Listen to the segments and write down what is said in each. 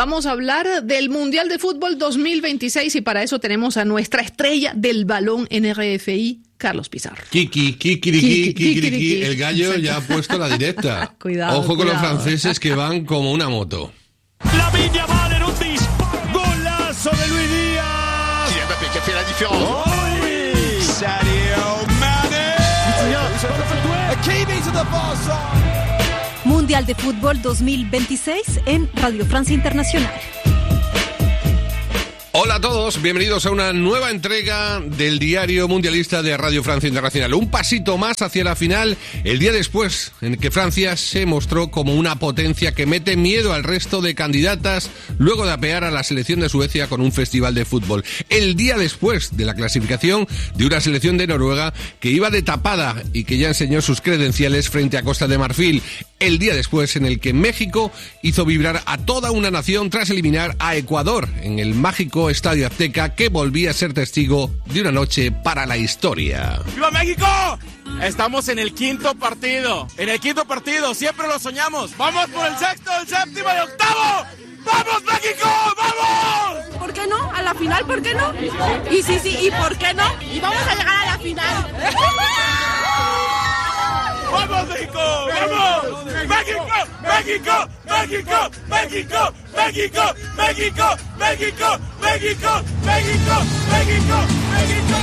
Vamos a hablar del Mundial de Fútbol 2026 y para eso tenemos a nuestra estrella del balón en RFI, Carlos Pizarro. Kikiriki. El gallo ya ha puesto la directa. Cuidado. Ojo con los franceses que van como una moto. La Viña va en un disparo. Golazo de Luis Díaz. Kylian Mbappé qui a fait la différence. Oh, oui. Sadio Mané. Hakimi to the far side. Mundial de Fútbol 2026 en Radio Francia Internacional. Hola a todos, bienvenidos a una nueva entrega del Diario Mundialista de Radio Francia Internacional. Un pasito más hacia la final, el día después en que Francia se mostró como una potencia que mete miedo al resto de candidatas luego de apear a la selección de Suecia con un festival de fútbol. El día después de la clasificación de una selección de Noruega que iba de tapada y que ya enseñó sus credenciales frente a Costa de Marfil. El día después en el que México hizo vibrar a toda una nación tras eliminar a Ecuador en el mágico Estadio Azteca, que volvía a ser testigo de una noche para la historia. ¡Viva México! Estamos en el quinto partido. Siempre lo soñamos. Vamos por el sexto, el séptimo y el octavo. ¡Vamos México! ¡Vamos! ¿Por qué no? ¿A la final? ¿Por qué no? Y sí, ¿y por qué no? Y vamos a llegar a la final. ¡Vamos México! ¡Vamos! ¡México! ¡México! ¡México! ¡México! ¡México! ¡México! ¡México! ¡México! ¡México! ¡México! ¡México!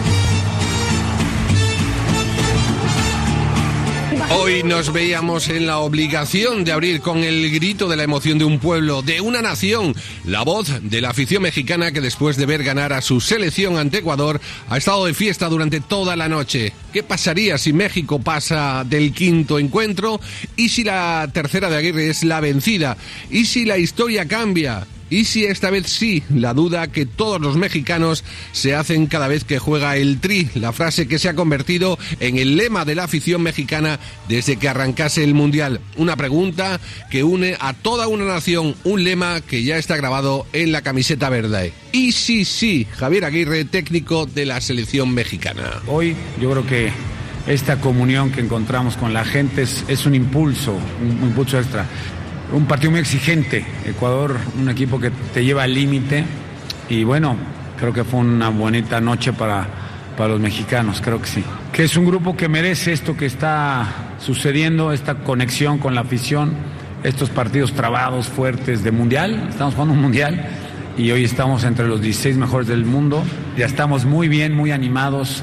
Hoy nos veíamos en la obligación de abrir con el grito de la emoción de un pueblo, de una nación, la voz de la afición mexicana que después de ver ganar a su selección ante Ecuador ha estado de fiesta durante toda la noche. ¿Qué pasaría si México pasa del quinto encuentro? ¿Y si la tercera de Aguirre es la vencida? ¿Y si la historia cambia? ¿Y si esta vez sí? La duda que todos los mexicanos se hacen cada vez que juega el Tri, la frase que se ha convertido en el lema de la afición mexicana desde que arrancase el Mundial. Una pregunta que une a toda una nación, un lema que ya está grabado en la camiseta verde. ¿Y si sí? Javier Aguirre, técnico de la selección mexicana. Hoy yo creo que esta comunión que encontramos con la gente es un impulso extra. Un partido muy exigente, Ecuador, un equipo que te lleva al límite y bueno, creo que fue una bonita noche para los mexicanos, creo que sí. Que es un grupo que merece esto que está sucediendo, esta conexión con la afición, estos partidos trabados, fuertes de mundial, estamos jugando un mundial y hoy estamos entre los 16 mejores del mundo, ya estamos muy bien, muy animados,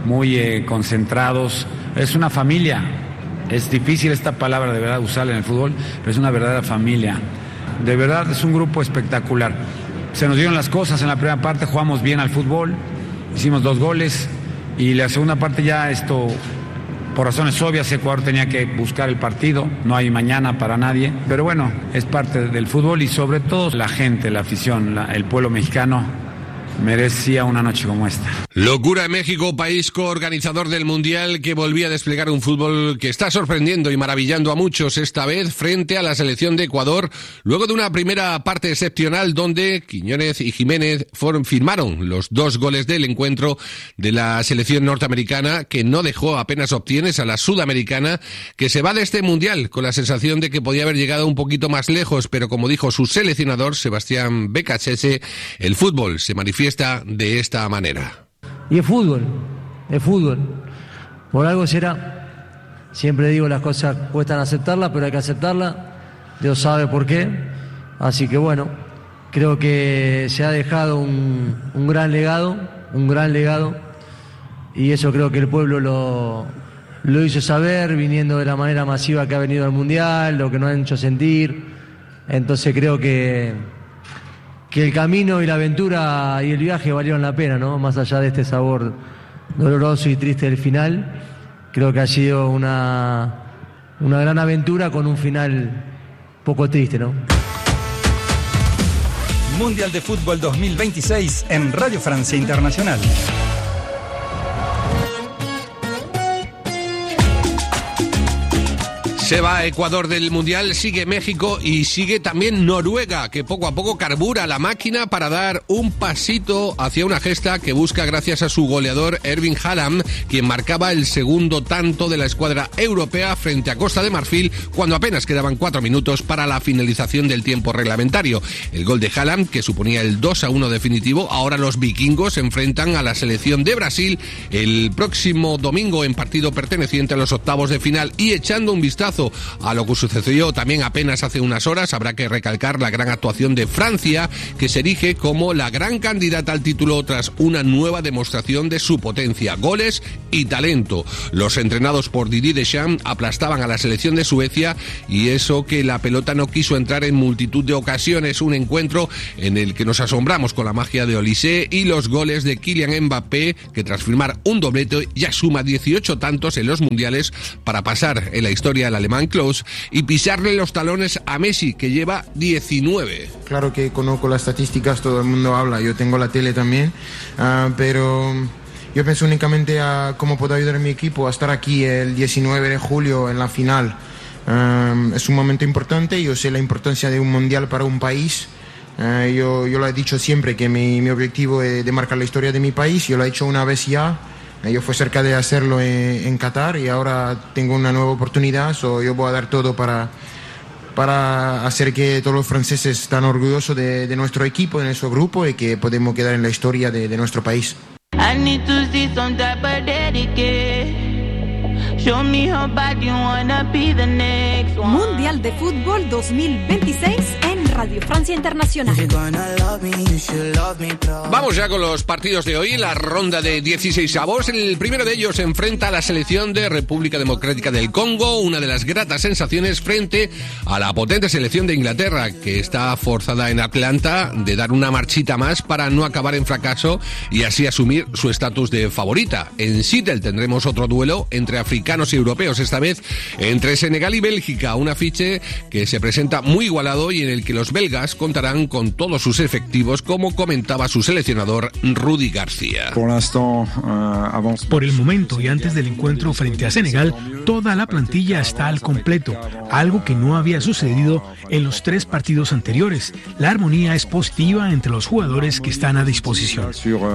muy concentrados, es una familia. Es difícil esta palabra de verdad usarla en el fútbol, pero es una verdadera familia. De verdad es un grupo espectacular. Se nos dieron las cosas en la primera parte, jugamos bien al fútbol, hicimos 2 goles y la segunda parte ya esto, por razones obvias, Ecuador tenía que buscar el partido, no hay mañana para nadie, pero bueno, es parte del fútbol y sobre todo la gente, la afición, el pueblo mexicano merecía una noche como esta. Locura en México, país coorganizador del Mundial que volvía a desplegar un fútbol que está sorprendiendo y maravillando a muchos esta vez frente a la selección de Ecuador, luego de una primera parte excepcional donde Quiñónez y Jiménez firmaron los 2 goles del encuentro de la selección norteamericana, que no dejó apenas opciones a la sudamericana, que se va de este Mundial con la sensación de que podía haber llegado un poquito más lejos, pero como dijo su seleccionador, Sebastián Becachese, el fútbol se manifiesta de esta manera. Y es fútbol. Por algo será. Siempre digo, las cosas cuestan aceptarlas, pero hay que aceptarlas. Dios sabe por qué. Así que bueno, creo que se ha dejado un gran legado. Y eso creo que el pueblo lo hizo saber, viniendo de la manera masiva que ha venido al Mundial, lo que nos han hecho sentir. Entonces creo que el camino y la aventura y el viaje valieron la pena, ¿no? Más allá de este sabor doloroso y triste del final, creo que ha sido una gran aventura con un final poco triste, ¿no? Mundial de Fútbol 2026 en Radio Francia Internacional. Se va Ecuador del Mundial, sigue México y sigue también Noruega, que poco a poco carbura la máquina para dar un pasito hacia una gesta que busca gracias a su goleador Erling Haaland, quien marcaba el segundo tanto de la escuadra europea frente a Costa de Marfil cuando apenas quedaban 4 minutos para la finalización del tiempo reglamentario. El gol de Haaland, que suponía el 2-1 definitivo, ahora los vikingos se enfrentan a la selección de Brasil el próximo domingo en partido perteneciente a los octavos de final. Y echando un vistazo a lo que sucedió también apenas hace unas horas, habrá que recalcar la gran actuación de Francia, que se erige como la gran candidata al título tras una nueva demostración de su potencia, goles y talento. Los entrenados por Didier Deschamps aplastaban a la selección de Suecia, y eso que la pelota no quiso entrar en multitud de ocasiones. Un encuentro en el que nos asombramos con la magia de Olise y los goles de Kylian Mbappé, que tras firmar un doblete ya suma 18 tantos en los mundiales para pasar en la historia del alemán Klose y pisarle los talones a Messi, que lleva 19. Claro que conozco las estadísticas, todo el mundo habla, yo tengo la tele también, pero yo pienso únicamente a cómo puedo ayudar a mi equipo a estar aquí el 19 de julio en la final. Es un momento importante, yo sé la importancia de un mundial para un país. Yo lo he dicho siempre, que mi objetivo es de marcar la historia de mi país. Yo lo he hecho una vez ya. Yo fui cerca de hacerlo en Qatar y ahora tengo una nueva oportunidad. Yo voy a dar todo para hacer que todos los franceses estén orgullosos de nuestro equipo, de nuestro grupo, y que podemos quedar en la historia de nuestro país. Mundial de Fútbol 2026 en Radio Francia Internacional. Vamos ya con los partidos de hoy, la ronda de 16avos. El primero de ellos se enfrenta a la selección de República Democrática del Congo, una de las gratas sensaciones frente a la potente selección de Inglaterra, que está forzada en Atlanta de dar una marchita más para no acabar en fracaso y así asumir su estatus de favorita. En Seattle tendremos otro duelo entre africanos y europeos, esta vez entre Senegal y Bélgica, un afiche que se presenta muy igualado y en el que los belgas contarán con todos sus efectivos, como comentaba su seleccionador Rudy García. Por el momento y antes del encuentro frente a Senegal, toda la plantilla está al completo, algo que no había sucedido en los 3 partidos anteriores. La armonía es positiva entre los jugadores que están a disposición.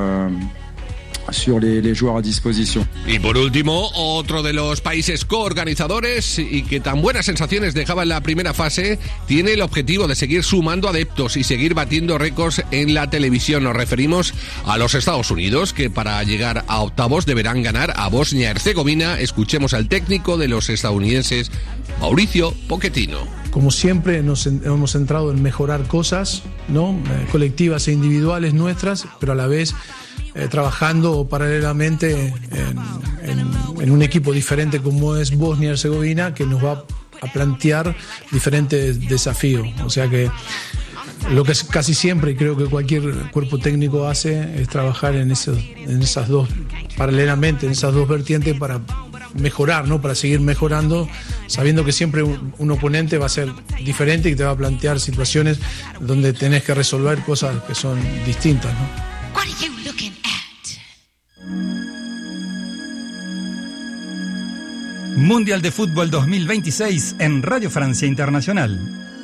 Y por último, otro de los países coorganizadores y que tan buenas sensaciones dejaba en la primera fase, tiene el objetivo de seguir sumando adeptos y seguir batiendo récords en la televisión. Nos referimos a los Estados Unidos, que para llegar a octavos deberán ganar a Bosnia-Herzegovina. Escuchemos al técnico de los estadounidenses, Mauricio Pochettino. Como siempre nos hemos centrado en mejorar cosas, ¿no? Colectivas e individuales nuestras, pero a la vez trabajando paralelamente en un equipo diferente como es Bosnia-Herzegovina, que nos va a plantear diferentes desafíos. O sea que lo que casi siempre, y creo que cualquier cuerpo técnico hace, es trabajar en esas dos, paralelamente, en esas dos vertientes para mejorar, ¿no? Para seguir mejorando, sabiendo que siempre un oponente va a ser diferente y te va a plantear situaciones donde tenés que resolver cosas que son distintas, ¿no? What are you looking at? Mundial de Fútbol 2026 en Radio Francia Internacional.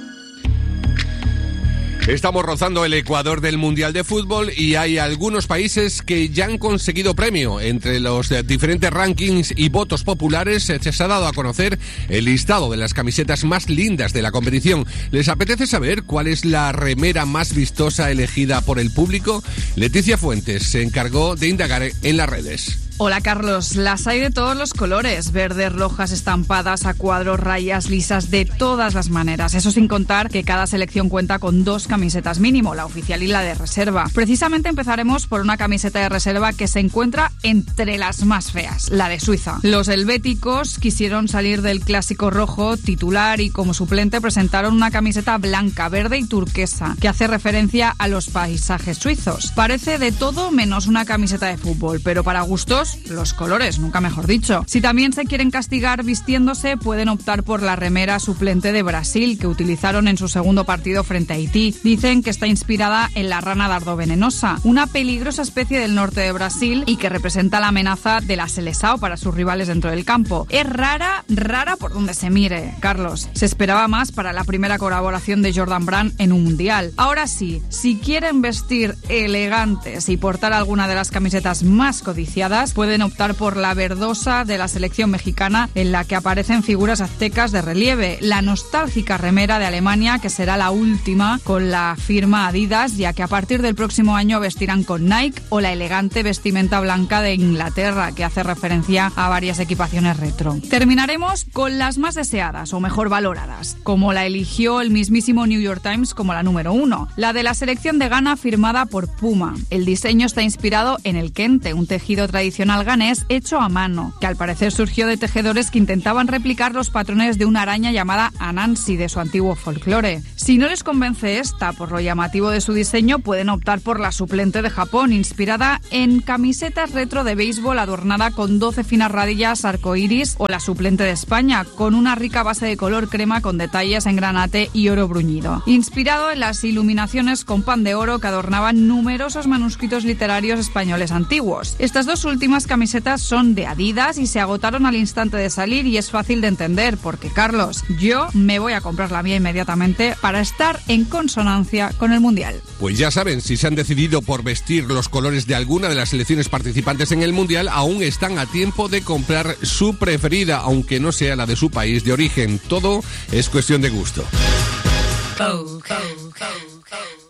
Estamos rozando el Ecuador del Mundial de Fútbol y hay algunos países que ya han conseguido premio. Entre los diferentes rankings y votos populares se ha dado a conocer el listado de las camisetas más lindas de la competición. ¿Les apetece saber cuál es la remera más vistosa elegida por el público? Leticia Fuentes se encargó de indagar en las redes. Hola Carlos, las hay de todos los colores, verdes, rojas, estampadas, a cuadros, rayas, lisas, de todas las maneras. Eso sin contar que cada selección cuenta con 2 camisetas mínimo, la oficial y la de reserva. Precisamente empezaremos por una camiseta de reserva que se encuentra entre las más feas, la de Suiza. Los helvéticos quisieron salir del clásico rojo titular y como suplente presentaron una camiseta blanca, verde y turquesa, que hace referencia a los paisajes suizos. Parece de todo menos una camiseta de fútbol, pero para gustos favoritos los colores, nunca mejor dicho. Si también se quieren castigar vistiéndose, pueden optar por la remera suplente de Brasil que utilizaron en su segundo partido frente a Haití. Dicen que está inspirada en la rana dardovenenosa, una peligrosa especie del norte de Brasil y que representa la amenaza de la Seleção para sus rivales dentro del campo. Es rara por donde se mire, Carlos. Se esperaba más para la primera colaboración de Jordan Brand en un mundial. Ahora sí, si quieren vestir elegantes y portar alguna de las camisetas más codiciadas, pueden optar por la verdosa de la selección mexicana, en la que aparecen figuras aztecas de relieve, la nostálgica remera de Alemania, que será la última con la firma Adidas, ya que a partir del próximo año vestirán con Nike, o la elegante vestimenta blanca de Inglaterra, que hace referencia a varias equipaciones retro. Terminaremos con las más deseadas o mejor valoradas, como la eligió el mismísimo New York Times como la número 1, la de la selección de Ghana firmada por Puma. El diseño está inspirado en el kente, un tejido tradicional ganés hecho a mano, que al parecer surgió de tejedores que intentaban replicar los patrones de una araña llamada Anansi de su antiguo folclore. Si no les convence esta por lo llamativo de su diseño, pueden optar por la suplente de Japón, inspirada en camisetas retro de béisbol adornada con 12 finas radillas arcoíris, o la suplente de España, con una rica base de color crema con detalles en granate y oro bruñido, inspirado en las iluminaciones con pan de oro que adornaban numerosos manuscritos literarios españoles antiguos. Estas dos últimas camisetas son de Adidas y se agotaron al instante de salir, y es fácil de entender porque, Carlos, yo me voy a comprar la mía inmediatamente para estar en consonancia con el Mundial. Pues ya saben, si se han decidido por vestir los colores de alguna de las selecciones participantes en el Mundial, aún están a tiempo de comprar su preferida, aunque no sea la de su país de origen. Todo es cuestión de gusto.